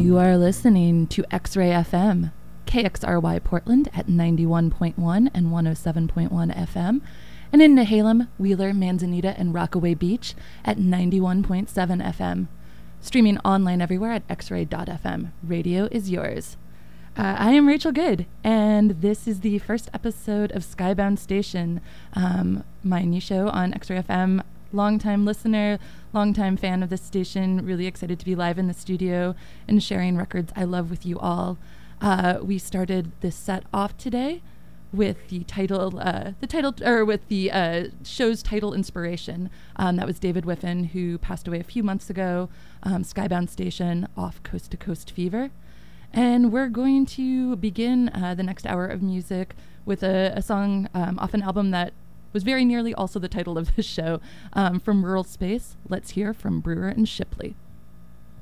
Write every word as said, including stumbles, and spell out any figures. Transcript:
You are listening to X-Ray F M, K X R Y Portland at ninety-one point one and one oh seven point one F M, and in Nehalem, Wheeler, Manzanita, and Rockaway Beach at ninety-one point seven F M. Streaming online everywhere at x ray dot f m. Radio is yours. Uh, I am Rachel Good, and this is the first episode of Skybound Station, um, my new show on X-Ray F M. Longtime listener, longtime fan of this station, really excited to be live in the studio and sharing records I love with you all. Uh, we started this set off today with the title, uh, the title, or with the uh, show's title inspiration. Um, that was David Whiffen, who passed away a few months ago. Um, Skybound Station off Coast to Coast Fever. And we're going to begin uh, the next hour of music with a, a song um, off an album that was very nearly also the title of this show, um, from Rural Space. Let's hear from Brewer and Shipley.